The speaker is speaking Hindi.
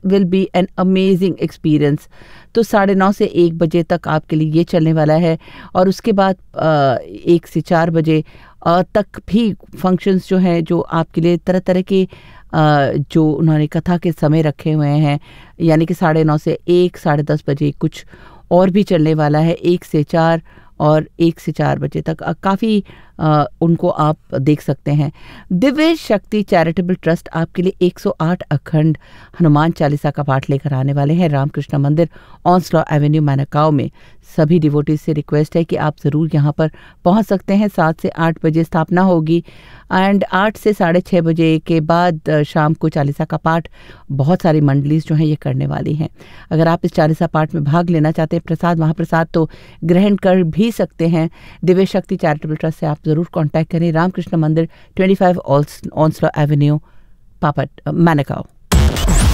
Will be an amazing experience. तो 9:30 से 1 बजे तक आपके लिए ये चलने वाला है, और उसके बाद 1 से 4 बजे तक भी फंक्शंस जो हैं, जो आपके लिए तरह तरह के जो उन्होंने कथा के समय रखे हुए हैं, यानी कि 9:30 से 1, 10:30 बजे कुछ और भी चलने वाला है, 1 से 4 और 1 से 4 बजे तक काफ़ी उनको आप देख सकते हैं। दिव्य शक्ति चैरिटेबल ट्रस्ट आपके लिए 108 अखंड हनुमान चालीसा का पाठ लेकर आने वाले हैं रामकृष्ण मंदिर, ऑनस्लॉ एवेन्यू, मैनाकाओ में। सभी डिवोटीज से रिक्वेस्ट है कि आप ज़रूर यहाँ पर पहुँच सकते हैं। 7 से 8 बजे स्थापना होगी, एंड 8 से 6:30 बजे के बाद शाम को चालीसा का पाठ बहुत सारी मंडलीज जो हैं ये करने वाली हैं। अगर आप इस चालीसा पाठ में भाग लेना चाहते हैं, प्रसाद महाप्रसाद तो ग्रहण कर भी सकते हैं। दिव्य शक्ति चैरिटेबल ट्रस्ट से आप ज़रूर कांटेक्ट करें। रामकृष्ण मंदिर, 25 ऑनस्लॉ एवेन्यू, पापट, मैनाकाओ।